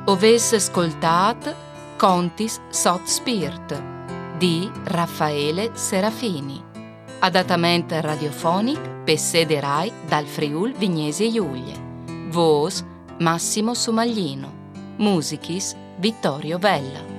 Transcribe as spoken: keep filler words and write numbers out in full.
Oves ascoltat Contis sot spirt di Raffaele Serafini. Adattamento radiofonic per sede Rai dal Friul Vignesi Giulie. Voce Massimo Sumaglino. Musichis Vittorio Vella.